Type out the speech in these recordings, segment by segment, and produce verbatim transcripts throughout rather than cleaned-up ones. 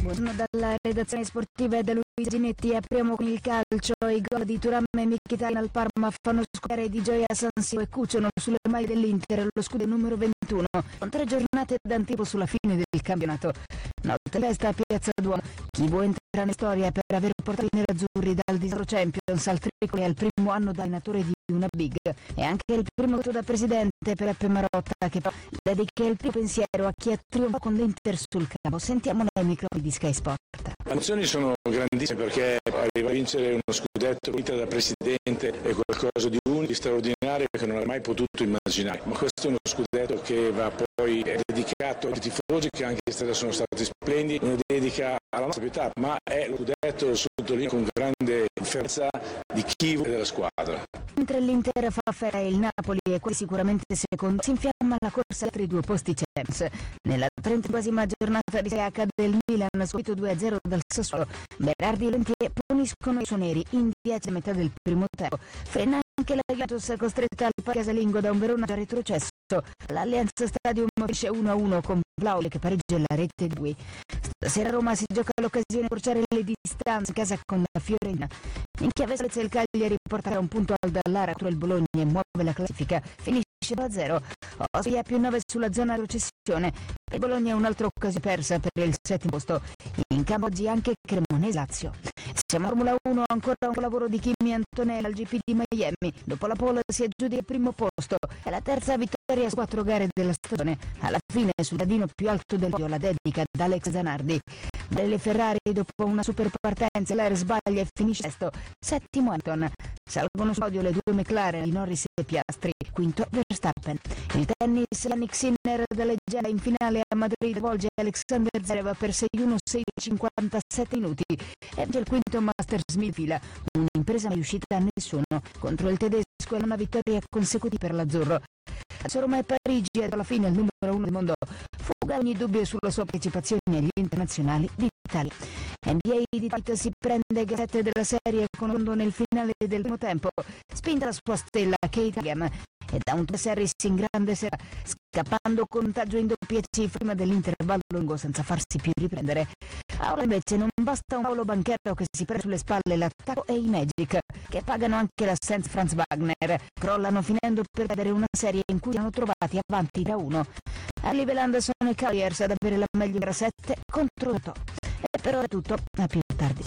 Buongiorno dalla redazione sportiva e da Luisa Ginetti. Apriamo con il calcio. I gol di Thuram e Mkhitaryan al Parma fanno scoppiare di gioia San Siro e cuciono sulle maglie dell'Inter lo scudo numero ventuno, con tre giornate d'anticipo sulla fine del campionato. Notte festa a Piazza Duomo. Chi vuole entrare in storia per aver portato i nerazzurri dal disastro Champions al triplo al primo anno da allenatore di una big, e anche il primo voto da presidente per Peppe Marotta, che dedica il primo pensiero a chi ha trionfato con l'Inter sul campo. Sentiamo nei microfoni di Sky Sport. Le emozioni sono grandissime perché arrivare a vincere uno scudetto vita da presidente è qualcosa di unico, di straordinario, che non avrei mai potuto immaginare, ma questo è uno scudetto che va poi dedicato ai tifosi, che anche stasera sono stati splendidi, una dedica alla nostra proprietà, ma è lo scudetto, sottolineo con grande forza, di chi vuole della squadra. Mentre l'Inter fa affare il Napoli e qui sicuramente secondo, si infiamma la corsa tra i due posti Champions. Nella trentaquesima giornata di Serie A del Milan, subito due a zero dal Sassuolo, Berardi e Lentier puniscono i suoneri in dieci a metà del primo tempo. Frena anche la Juventus, costretta al casalingo da un Verona già retrocesso. L'Allianz Stadium finisce uno a uno con Vlahovic che pareggia la rete di Bui. Stasera a Roma si gioca l'occasione di portare le distanze in casa con la Fiorentina. In chiave salvezza il Cagliari porterà un punto al Dallara contro il Bologna e muove la classifica, finisce due a zero. Ostia più nove sulla zona retrocessione. Per Bologna è un'altra occasione persa per il settimo posto. In campo oggi anche Cremonese Lazio. Siamo a Formula uno, ancora un lavoro di Kimi Antonella al G P di Miami. Dopo la pole si aggiudica il primo posto. È la terza vittoria su quattro gare della stagione. Alla fine sul gradino più alto del podio la dedica ad Alex Zanardi. Delle Ferrari dopo una super partenza, l'Air sbaglia e finisce sesto. Settimo Hamilton. Salgono su podio le due McLaren di Norris e Piastri. Quinto Verstappen. Il tennis, Yannick Sinner da leggenda in finale a Madrid volge Alexander Zverev per sei uno sei cinquantasette minuti. E il quinto Masters in fila. Un'impresa mai riuscita a nessuno. Contro il tedesco è una vittoria consecutiva per l'azzurro. A Roma e Parigi è alla fine il numero uno del mondo. Fuga ogni dubbio sulla sua partecipazione agli internazionali d'Italia. N B A di Detroit si prende gazzette della serie con London nel finale del primo tempo. Spinta la sua stella Kate Hagan e da un Harris in grande sera, scappando con vantaggio in doppia cifra prima dell'intervallo lungo senza farsi più riprendere. Ora invece non basta un Paolo Banchero che si prende sulle spalle l'attacco e i Magic, che pagano anche l'assenza Franz Wagner. Crollano finendo per perdere una serie in cui hanno trovati avanti da uno. A Cleveland sono i Cavaliers ad avere la meglio tra sette contro otto. E per ora è tutto, a più tardi.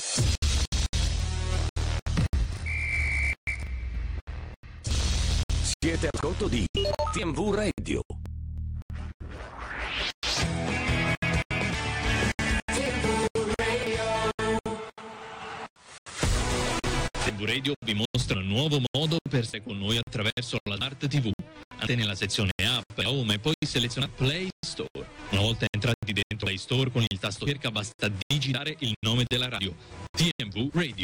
Siete ascolto di T M V Radio. T M V Radio vi mostra un nuovo modo per stare con noi attraverso la Smart T V. Andate nella sezione App, Home e poi selezionate Play Store. Una volta entrati dentro Play Store con il tasto cerca basta digitare il nome della radio, T M V Radio.